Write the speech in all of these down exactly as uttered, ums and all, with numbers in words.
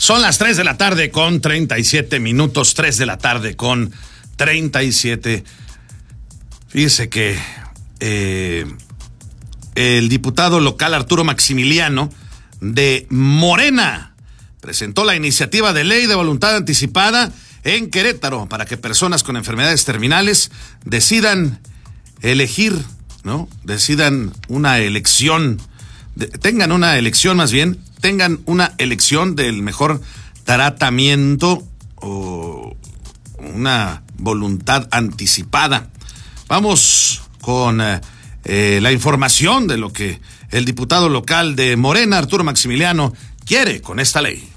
Son las tres de la tarde con treinta y siete minutos, tres de la tarde con treinta y siete. Fíjese que eh, el diputado local Arturo Maximiliano de Morena presentó la iniciativa de ley de voluntad anticipada en Querétaro para que personas con enfermedades terminales decidan elegir, ¿no? Decidan una elección, de, tengan una elección más bien, tengan una elección del mejor tratamiento o una voluntad anticipada. Vamos con eh, eh, la información de lo que el diputado local de Morena, Arturo Maximiliano, quiere con esta ley.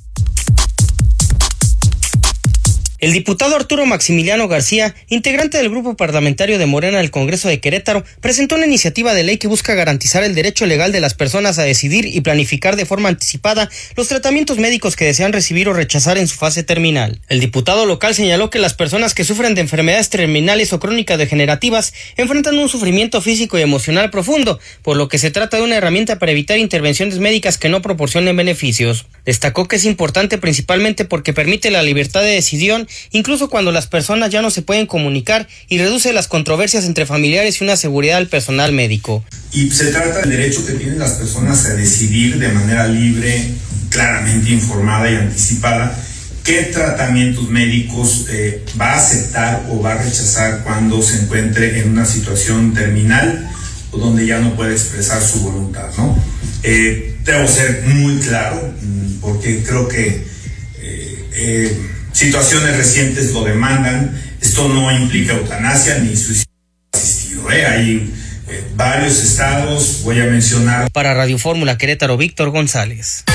El diputado Arturo Maximiliano García, integrante del grupo parlamentario de Morena del Congreso de Querétaro, presentó una iniciativa de ley que busca garantizar el derecho legal de las personas a decidir y planificar de forma anticipada los tratamientos médicos que desean recibir o rechazar en su fase terminal. El diputado local señaló que las personas que sufren de enfermedades terminales o crónicas degenerativas enfrentan un sufrimiento físico y emocional profundo, por lo que se trata de una herramienta para evitar intervenciones médicas que no proporcionen beneficios. Destacó que es importante principalmente porque permite la libertad de decisión incluso cuando las personas ya no se pueden comunicar, y reduce las controversias entre familiares y una seguridad al personal médico. Y se trata del derecho que tienen las personas a decidir de manera libre, claramente informada y anticipada qué tratamientos médicos eh, va a aceptar o va a rechazar cuando se encuentre en una situación terminal o donde ya no puede expresar su voluntad, ¿no? Eh, debo ser muy claro, porque creo que eh, eh, situaciones recientes lo demandan. Esto no implica eutanasia ni suicidio asistido. ¿eh? Hay eh, varios estados, voy a mencionar. Para Radio Fórmula Querétaro, Víctor González.